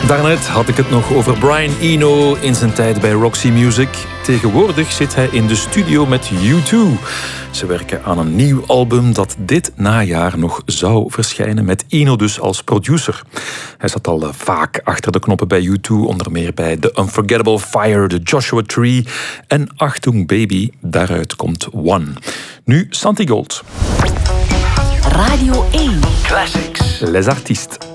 Daarnet had ik het nog over Brian Eno in zijn tijd bij Roxy Music. Tegenwoordig zit hij in de studio met U2. Ze werken aan een nieuw album dat dit najaar nog zou verschijnen, met Eno dus als producer. Hij zat al vaak achter de knoppen bij U2, onder meer bij The Unforgettable Fire, The Joshua Tree en Achtung Baby, daaruit komt One. Nu Santi Gold. Radio 1. Classics. Les artistes.